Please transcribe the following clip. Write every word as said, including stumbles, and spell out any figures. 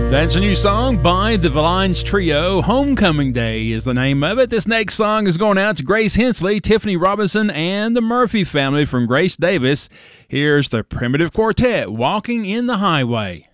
That's a new song by the Valines Trio. Homecoming Day is the name of it. This next song is going out to Grace Hensley, Tiffany Robinson, and the Murphy family from Grace Davis. Here's the Primitive Quartet, Walking in the Highway.